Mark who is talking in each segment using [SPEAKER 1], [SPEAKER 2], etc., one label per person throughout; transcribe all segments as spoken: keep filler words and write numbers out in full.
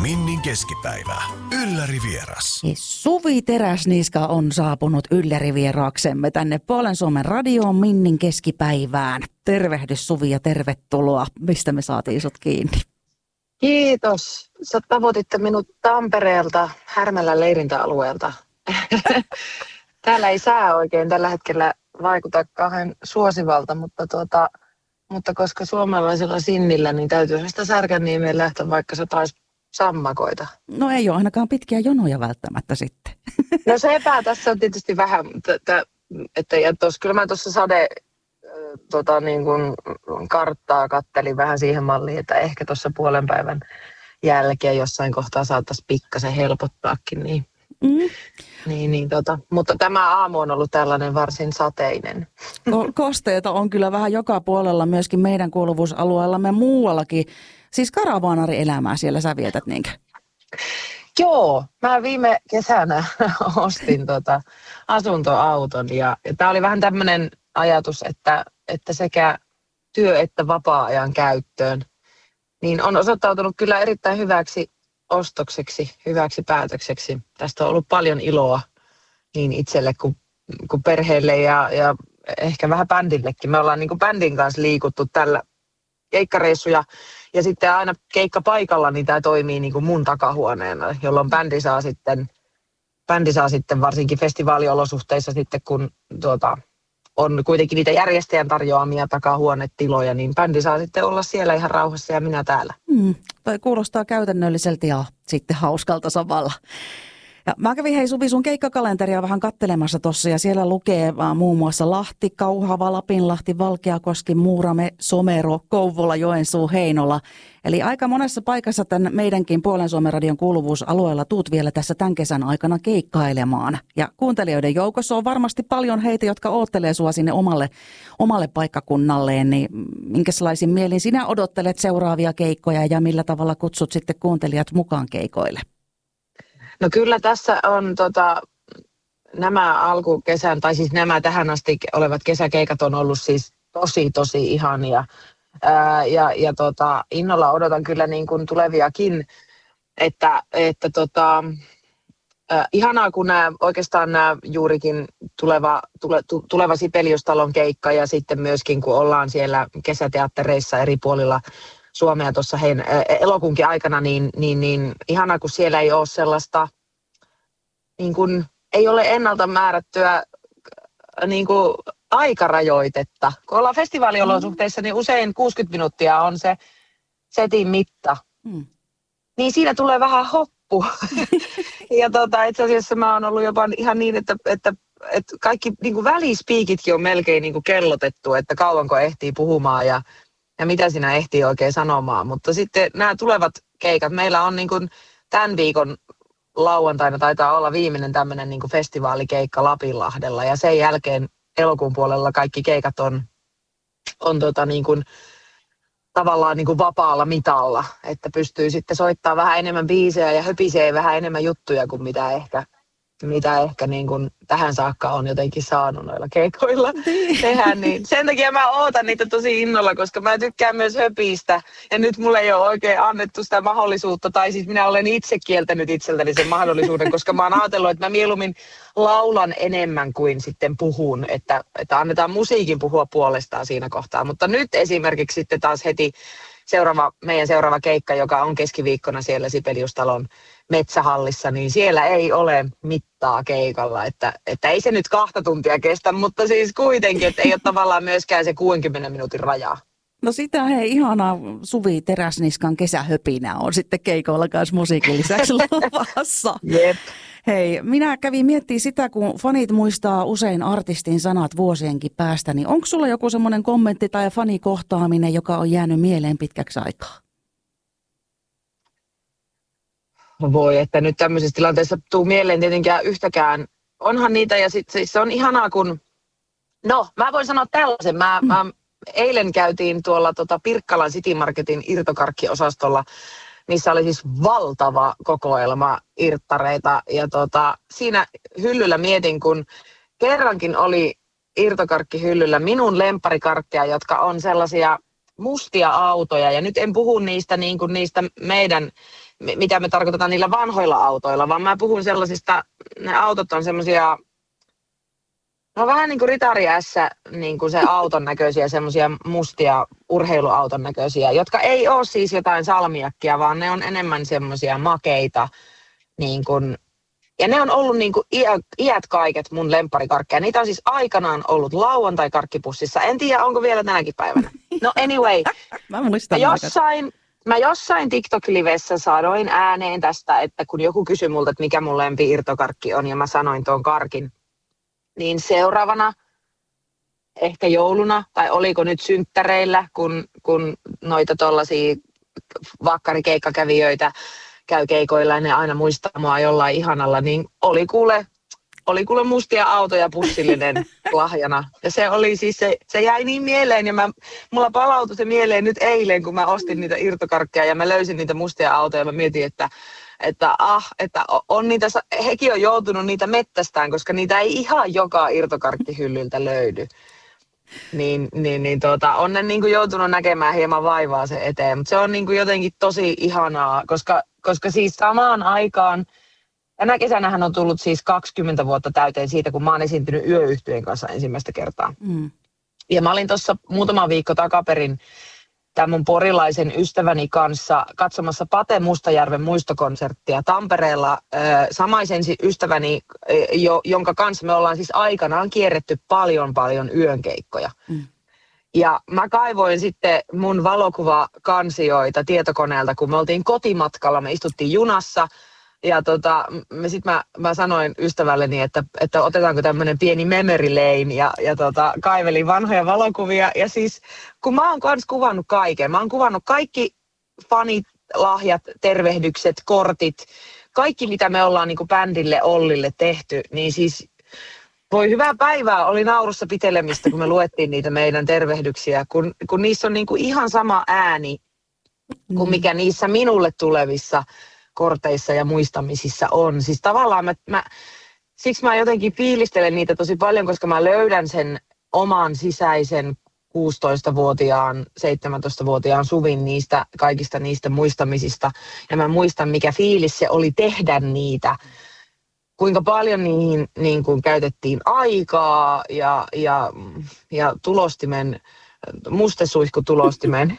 [SPEAKER 1] Minnin keskipäivä. Ylläri vieras.
[SPEAKER 2] Suvi Teräsniska on saapunut ylläri vieraaksemme tänne Puolen Suomen radioon Minnin keskipäivään. Tervehdys Suvi ja tervetuloa. Mistä me saatiin sut kiinni?
[SPEAKER 3] Kiitos. Sä tavoititte minut Tampereelta, Härmälän leirintäalueelta. Täällä ei sää oikein tällä hetkellä vaikuta kauhean suosivalta, mutta, tuota, mutta koska suomalaisella sinnillä, niin täytyy sitä Särkänniemeen lähteä, vaikka se taisi sammakoita.
[SPEAKER 2] No ei ole ainakaan pitkiä jonoja välttämättä sitten.
[SPEAKER 3] No sepä tässä on tietysti vähän, että, että ja tos, kyllä mä tuossa sade tota, niin kun karttaa kattelin vähän siihen malliin, että ehkä tuossa puolen päivän jälkeen jossain kohtaa saattaisi pikkasen helpottaakin. Niin, mm. niin, niin, tota. Mutta tämä aamu on ollut tällainen varsin sateinen.
[SPEAKER 2] Ko- kosteita on kyllä vähän joka puolella, myöskin meidän kuuluvuusalueellamme muuallakin. Siis karavaanarielämää siellä sä vietät niinkö?
[SPEAKER 3] Joo, mä viime kesänä ostin tota asuntoauton ja, ja tää oli vähän tämmöinen ajatus, että, että sekä työ- että vapaa-ajan käyttöön niin on osoittautunut kyllä erittäin hyväksi ostokseksi, hyväksi päätökseksi. Tästä on ollut paljon iloa niin itselle kuin, kuin perheelle ja, ja ehkä vähän bändillekin. Me ollaan niin kuin bändin kanssa liikuttu tällä keikkareissuja ja sitten aina keikkapaikalla niin tämä toimii niin kuin mun takahuoneena, jolloin bändi saa sitten, bändi saa sitten varsinkin festivaaliolosuhteissa sitten, kun tuota, on kuitenkin niitä järjestäjän tarjoamia takahuonetiloja, niin bändi saa sitten olla siellä ihan rauhassa ja minä täällä.
[SPEAKER 2] Mm, toi kuulostaa käytännölliseltä ja sitten hauskalta samalla. Ja mä kävin hei Suvi sun keikkakalenteria vähän kattelemassa tossa ja siellä lukee vaan muun muassa Lahti, Kauhava, Lapinlahti, Valkeakoski, Muurame, Somero, Kouvola, Joensuu, Heinola. Eli aika monessa paikassa tämän meidänkin Puolen Suomen radion kuuluvuusalueella tuut vielä tässä tämän kesän aikana keikkailemaan. Ja kuuntelijoiden joukossa on varmasti paljon heitä, jotka oottelee sua sinne omalle, omalle paikkakunnalleen. Niin minkälaisin mielin sinä odottelet seuraavia keikkoja ja millä tavalla kutsut sitten kuuntelijat mukaan keikoille?
[SPEAKER 3] No kyllä tässä on tota, nämä alkukesän, tai siis nämä tähän asti olevat kesäkeikat on ollut siis tosi tosi ihania. Ää, ja ja tota, innolla odotan kyllä niin kuin tuleviakin, että, että tota, ää, ihanaa kun nämä, oikeastaan nämä juurikin tuleva, tule, tu, tuleva Sibeliustalon keikka ja sitten myöskin kun ollaan siellä kesäteattereissa eri puolilla Suomea tuossa elokuunkin aikana, niin, niin, niin ihanaa, kun siellä ei ole sellaista, niin kuin, ei ole ennalta määrättyä niin kuin aikarajoitetta. Kun ollaan festivaaliolosuhteissa, niin usein kuusikymmentä minuuttia on se setin mitta. Mm. Niin siinä tulee vähän hoppu. ja tota, itse asiassa mä oon ollut jopa ihan niin, että, että, että kaikki niin kuin välispiikitkin on melkein niin kuin kellotettu, että kauanko ehtii puhumaan ja ja mitä sinä ehtii oikein sanomaan. Mutta sitten nämä tulevat keikat, meillä on niin kuin tämän viikon lauantaina taitaa olla viimeinen tämmöinen niin kuin festivaalikeikka Lapinlahdella. Ja sen jälkeen elokuun puolella kaikki keikat on, on tota niin kuin, tavallaan niin kuin vapaalla mitalla. Että pystyy sitten soittamaan vähän enemmän biisejä ja höpisee vähän enemmän juttuja kuin mitä ehkä, mitä ehkä niin kuin tähän saakka on jotenkin saanut noilla keikoilla tehdä. Niin sen takia mä ootan niitä tosi innolla, koska mä tykkään myös höpistä. Ja nyt mulle ei ole oikein annettu sitä mahdollisuutta, tai siis minä olen itse kieltänyt itseltäni sen mahdollisuuden, koska mä oon ajatellut, että mä mieluummin laulan enemmän kuin sitten puhun, että, että annetaan musiikin puhua puolestaan siinä kohtaa. Mutta nyt esimerkiksi sitten taas heti seuraava, meidän seuraava keikka, joka on keskiviikkona siellä Sibeliustalon metsähallissa, niin siellä ei ole mittaa keikalla, että, että ei se nyt kahta tuntia kestä, mutta siis kuitenkin, että ei ole tavallaan myöskään se kuudenkymmenen minuutin rajaa.
[SPEAKER 2] No sitä hei, ihanaa Suvi Teräsniskan kesähöpinä on sitten keikoilla kanssa musiikin lisäksi luvassa.
[SPEAKER 3] Jep.
[SPEAKER 2] Hei, minä kävin miettimään sitä, kun fanit muistaa usein artistin sanat vuosienkin päästä, niin onko sulla joku semmoinen kommentti tai fanikohtaaminen, joka on jäänyt mieleen pitkäksi aikaa?
[SPEAKER 3] Voi, että nyt tämmöisessä tilanteessa tuu mieleen tietenkään yhtäkään. Onhan niitä ja sitten siis se on ihanaa, kun... No, mä voin sanoa tällaisen. Mä, mm. mä eilen käytiin tuolla tota Pirkkalan City Marketin irtokarkkiosastolla, missä oli siis valtava kokoelma irttareita. Ja tota, siinä hyllyllä mietin, kun kerrankin oli irtokarkkihyllyllä minun lempparikarkkeja, jotka on sellaisia mustia autoja. Ja nyt en puhu niistä, niin kuin niistä meidän... mitä me tarkoitetaan niillä vanhoilla autoilla, vaan mä puhun sellaisista, ne autot on semmoisia, no vähän niin kuin Ritari S, niin kuin se auton näköisiä, semmoisia mustia urheiluauton näköisiä, jotka ei ole siis jotain salmiakkia, vaan ne on enemmän semmoisia makeita, niin kuin, ja ne on ollut niin kuin iät, iät kaiket mun lempparikarkkeja. Niitä on siis aikanaan ollut lauantai-karkkipussissa. En tiedä, onko vielä tänäkin päivänä. No anyway,
[SPEAKER 2] Mä muistan.
[SPEAKER 3] mä jossain, mä jossain TikTok-livessä sanoin ääneen tästä, että kun joku kysyi multa, että mikä mun lempi irtokarkki on, ja mä sanoin tuon karkin, niin seuraavana, ehkä jouluna, tai oliko nyt synttäreillä, kun, kun noita tollaisia vakkarikeikkakävijöitä käy keikoilla ja ne aina muistaa mua jollain ihanalla, niin oli kuule, oli kuule mustia autoja pussillinen lahjana. Ja se oli siis, se, se jäi niin mieleen ja mä, mulla palautui se mieleen nyt eilen, kun mä ostin niitä irtokarkkeja ja mä löysin niitä mustia autoja ja mä mietin, että että ah, että on niitä, hekin on joutunut niitä mettästään, koska niitä ei ihan joka irtokarkkihyllyltä löydy. Niin, niin, niin tuota, on ne niin kuin joutunut näkemään hieman vaivaa se eteen, mutta se on niin kuin jotenkin tosi ihanaa, koska, koska siis samaan aikaan, tänä kesänähän on tullut siis kaksikymmentä vuotta täyteen siitä, kun mä oon esiintynyt Yöyhtyeen kanssa ensimmäistä kertaa. Mm. Ja mä olin tuossa muutama viikko takaperin tämän mun porilaisen ystäväni kanssa katsomassa Pate Mustajärven muistokonserttia Tampereella. Samaisen ystäväni, jonka kanssa me ollaan siis aikanaan kierretty paljon paljon yönkeikkoja. Mm. Ja mä kaivoin sitten mun valokuvakansioita tietokoneelta, kun me oltiin kotimatkalla, me istuttiin junassa. Ja tota, sitten mä, mä sanoin ystävälleni, että, että otetaanko tämmöinen pieni memory lane ja, ja tota, kaivelin vanhoja valokuvia. Ja siis kun mä oon kans kuvannut kaiken, mä oon kuvannut kaikki fanit, lahjat, tervehdykset, kortit, kaikki mitä me ollaan niin kuin bändille Ollille tehty, niin siis voi hyvää päivää, oli naurussa pitelemistä, kun me luettiin niitä meidän tervehdyksiä, kun, kun niissä on niin kuin ihan sama ääni kuin mikä niissä minulle tulevissa korteissa ja muistamisissa on. Siis tavallaan mä, mä, siksi mä jotenkin fiilistelen niitä tosi paljon, koska mä löydän sen oman sisäisen kuusitoistavuotiaan, seitsemäntoistavuotiaan Suvin niistä, kaikista niistä muistamisista. Ja mä muistan, mikä fiilis se oli tehdä niitä. Kuinka paljon niihin niin kuin käytettiin aikaa ja, ja, ja tulostimen mustesuihkutulostimen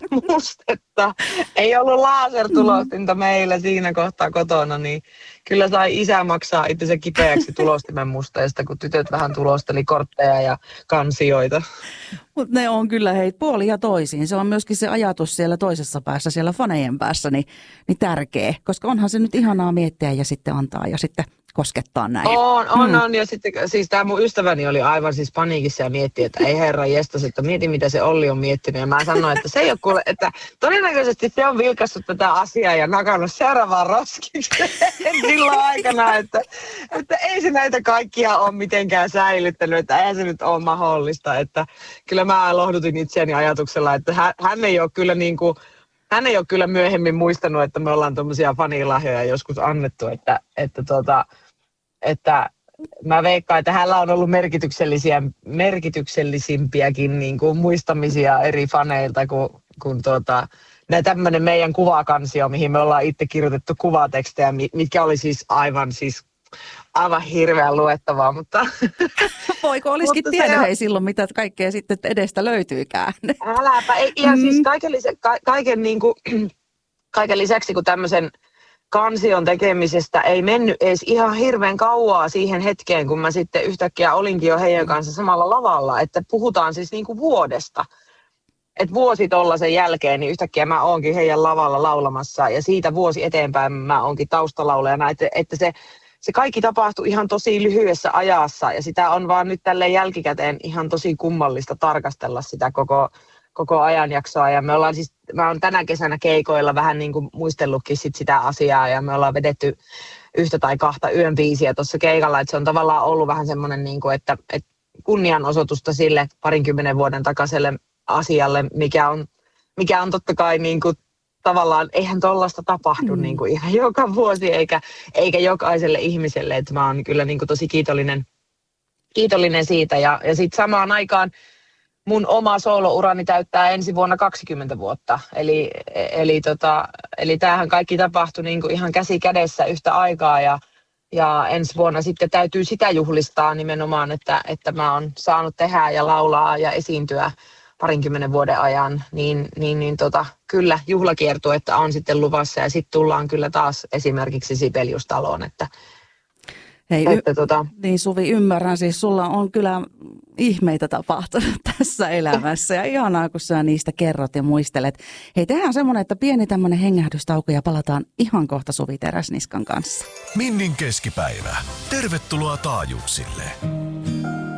[SPEAKER 3] mustetta. Ei ollut lasertulostinta meillä siinä kohtaa kotona, niin kyllä sai isä maksaa itsensä kipeäksi tulostimen musteesta, kun tytöt vähän tulosteli kortteja ja kansioita.
[SPEAKER 2] Mutta ne on kyllä hei puoli ja toisiin. Se on myöskin se ajatus siellä toisessa päässä, siellä fanejen päässä, niin, niin tärkeä. Koska onhan se nyt ihanaa miettiä ja sitten antaa ja sitten koskettaa näin.
[SPEAKER 3] On, on, mm. on. Ja sitten siis tämä mun ystäväni oli aivan siis paniikissa ja mietti, että ei herra jestas, että mieti mitä se Olli on miettinyt. Ja mä sanoin, että se ei ole kuule, että todennäköisesti se on vilkaissut tätä asiaa ja nakannut seuraavaan roskiksi silloin aikana, että, että ei se näitä kaikkia ole mitenkään säilyttänyt, että eihän se nyt ole mahdollista. Että kyllä mä lohdutin itseäni ajatuksella, että hän, hän ei ole kyllä niin kuin Hän ei ole kyllä myöhemmin muistanut, että me ollaan tuommoisia fanilahjoja joskus annettu, että, että, tota, että mä veikkaan, että hänellä on ollut merkityksellisiä, merkityksellisimpiäkin niin kuin muistamisia eri faneilta kuin, kuin tuota, tämmöinen meidän kuvakansio, mihin me ollaan itse kirjoitettu kuvatekstejä, mitkä oli siis aivan siis aivan hirveän luettavaa, mutta
[SPEAKER 2] voiko olisikin tiennyt hei silloin, mitä kaikkea sitten edestä löytyykään.
[SPEAKER 3] Äläpä, ei, ja mm. siis kaiken, lisä, ka, kaiken, niin kuin, kaiken lisäksi, kun tämmöisen kansion tekemisestä ei mennyt edes ihan hirveän kauaa siihen hetkeen, kun mä sitten yhtäkkiä olinkin jo heidän kanssa samalla lavalla, että puhutaan siis niin kuin vuodesta. Että vuosi tollaisen jälkeen, niin yhtäkkiä mä oonkin heidän lavalla laulamassa ja siitä vuosi eteenpäin mä oonkin taustalaulajana, että, että se Se kaikki tapahtui ihan tosi lyhyessä ajassa ja sitä on vaan nyt tälleen jälkikäteen ihan tosi kummallista tarkastella sitä koko, koko ajanjaksoa. Ja me ollaan siis, mä oon tänä kesänä keikoilla vähän niin kuin muistellutkin sit sitä asiaa ja me ollaan vedetty yhtä tai kahta yön biisiä tuossa keikalla. Että se on tavallaan ollut vähän semmoinen, niin kuin, että, että kunnianosoitusta sille parinkymmenen vuoden takaiselle asialle, mikä on, mikä on totta kai niin kuin tavallaan eihän tollaista tapahdu mm. niin kuin ihan joka vuosi eikä, eikä jokaiselle ihmiselle, että mä oon kyllä niin kuin tosi kiitollinen, kiitollinen siitä ja, ja sitten samaan aikaan mun oma soolourani täyttää ensi vuonna kaksikymmentä vuotta. Eli, eli, tota, eli tämähän kaikki tapahtui niin kuin ihan käsi kädessä yhtä aikaa ja, ja ensi vuonna sitten täytyy sitä juhlistaa nimenomaan, että, että mä oon saanut tehdä ja laulaa ja esiintyä parinkymmenen vuoden ajan, niin, niin, niin tota, kyllä juhlakiertuetta on sitten luvassa ja sitten tullaan kyllä taas esimerkiksi Sibeliustaloon, että
[SPEAKER 2] Hei,
[SPEAKER 3] että,
[SPEAKER 2] y-
[SPEAKER 3] tota...
[SPEAKER 2] niin Suvi, ymmärrän, siis sulla on kyllä ihmeitä tapahtunut tässä elämässä ja ihanaa, kun sä niistä kerrot ja muistelet. Hei, tehdään semmoinen, että pieni tämmöinen hengähdystauko ja palataan ihan kohta Suvi Teräsniskan kanssa.
[SPEAKER 1] Minnin keskipäivä. Tervetuloa taajuuksille.